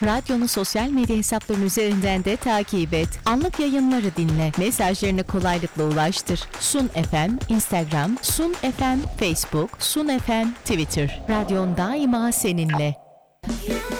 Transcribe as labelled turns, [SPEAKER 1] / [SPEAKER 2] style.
[SPEAKER 1] Radyonu sosyal medya hesaplarının üzerinden de takip et. Anlık yayınları dinle. Mesajlarını kolaylıkla ulaştır. Sun FM, Instagram, Sun FM, Facebook, Sun FM, Twitter. Radyon daima seninle.